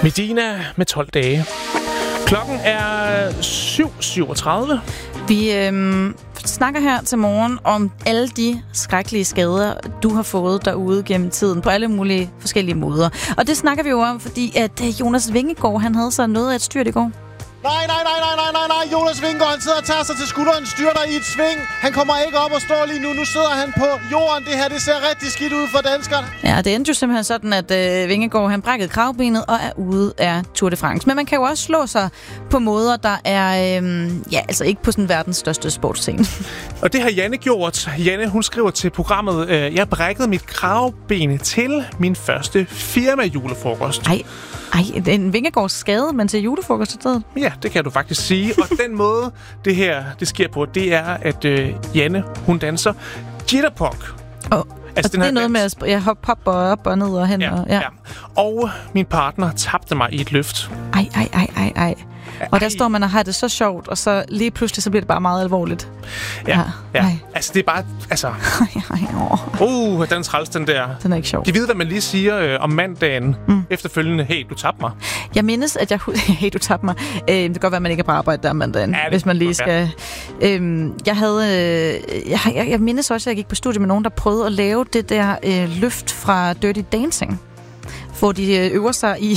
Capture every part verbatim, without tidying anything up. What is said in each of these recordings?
Medina med tolv dage. Klokken er syv syvogtredive. Vi øhm, snakker her til morgen om alle de skrækkelige skader, du har fået derude gennem tiden, på alle mulige forskellige måder. Og det snakker vi jo om, fordi at Jonas Vingegaard, han havde så noget af et styrt i går. Nej, nej, nej, nej, nej, nej, nej. Jonas Vingegaard, han sidder og tager sig til skulderen, styrter i et sving. Han kommer ikke op og står lige nu. Nu sidder han på jorden. Det her, det ser rigtig skidt ud for danskerne. Ja, det endte jo simpelthen sådan, at øh, Vingegaard, han brækkede kravbenet og er ude af Tour de France. Men man kan jo også slå sig på måder, der er, øh, ja, altså ikke på sådan verdens største sportsscene. Og det har Janne gjort. Janne, hun skriver til programmet, øh, jeg brækkede mit kravben til min første firma-julefrokost. Ej, ej, en Vingegaards skade, men til julefrokost i stedet. Ja, det kan du faktisk sige. Og den måde, det her det sker på, det er, at øh, Janne, hun danser jitterbug. Oh. Altså, den det er noget dans. Med at jeg hopper op og ned og hen. Ja, og, ja. ja. Og min partner tabte mig i et løft. Ej, ej, ej, ej, ej. Og der står man og har det så sjovt, og så lige pludselig så bliver det bare meget alvorligt. Ja, ja. ja. Altså det er bare, altså... Ej, ej, åh. Uh, den er træls, den der. Den er ikke sjov. De ved, hvad man lige siger øh, om mandagen mm. efterfølgende. Hey, du tabte mig. Jeg mindes, at jeg... Hey, du tabte mig. Øh, det kan godt være, at man ikke er på arbejde der mandagen, ja, hvis man lige skal... Øh, jeg havde... Øh, jeg, jeg, jeg mindes også, at jeg gik på studie med nogen, der prøvede at lave det der øh, løft fra Dirty Dancing, hvor de øver sig i...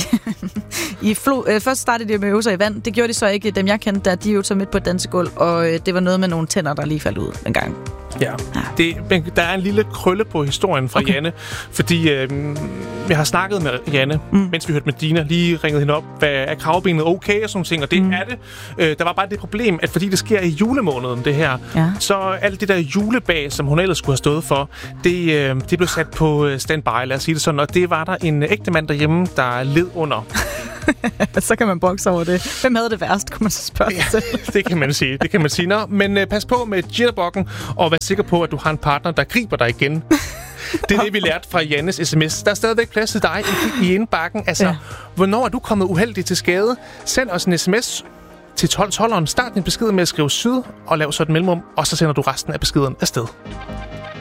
i flo, øh, først startede de med at øve sig i vand. Det gjorde de så ikke, dem jeg kendte, da de øvede sig midt på et dansegulv, og øh, det var noget med nogle tænder, der lige faldt ud en gang. Ja, ja. Det, der er en lille krølle på historien fra okay. Janne, fordi øh, jeg har snakket med Janne, mm. mens vi hørte med Dina, lige ringede hende op, hvad er kravbenet okay og sådan ting, og det mm. er det. Øh, der var bare det problem, at fordi det sker i julemåneden, det her, ja. Så alt det der julebag, som hun ellers skulle have stået for, det, øh, det blev sat på standby, lad os sige det sådan, og det var der en ægte mand derhjemme, der led under. Så kan man bokse over det. Hvem havde det værst, kunne man så spørge sig selv. Ja, det kan man sige. Det kan man sige. Nå, men uh, pas på med jitterbuggen, og vær sikker på, at du har en partner, der griber dig igen. Det er det, vi lærte fra Jannes sms. Der er stadigvæk plads til dig i, i indbakken. Altså, ja. Hvornår er du kommet uheldigt til skade? Send os en sms til tolv tolv. Start din besked med at skrive syd og lav så et mellemrum, og så sender du resten af beskeden afsted.